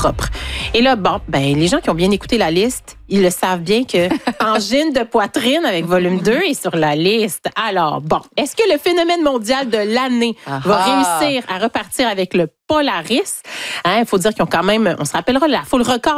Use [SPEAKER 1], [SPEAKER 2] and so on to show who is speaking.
[SPEAKER 1] propre. Et là, les gens qui ont bien écouté la liste, ils le savent bien que angine de poitrine avec volume 2 est sur la liste. Alors, est-ce que le phénomène mondial de l'année va réussir à repartir avec le Polaris? Il faut dire qu'ils ont quand même, on se rappellera, le record